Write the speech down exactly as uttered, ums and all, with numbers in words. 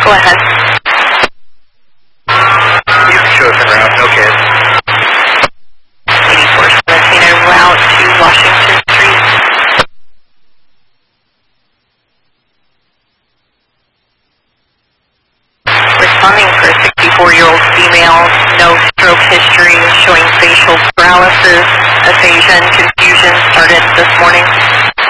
Go ahead. You've chosen route, no kids. eighty-four seventeen en route to Washington Street. Responding for a sixty-four-year-old female, no stroke history, showing facial paralysis, aphasia, and confusion started this morning.